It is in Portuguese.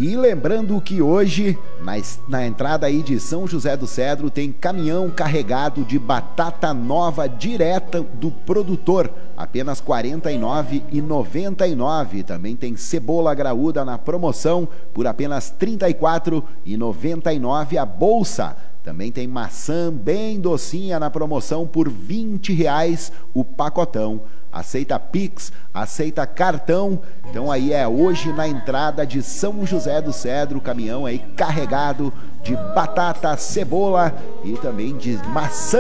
E lembrando que hoje, na entrada aí de São José do Cedro, tem caminhão carregado de batata nova direta do produtor, apenas R$ 49,99. Também tem cebola graúda na promoção por apenas R$ 34,99 a bolsa. Também tem maçã bem docinha na promoção por R$ 20 o pacotão. Aceita Pix, aceita cartão. Então aí é hoje na entrada de São José do Cedro, caminhão aí carregado de batata, cebola e também de maçã.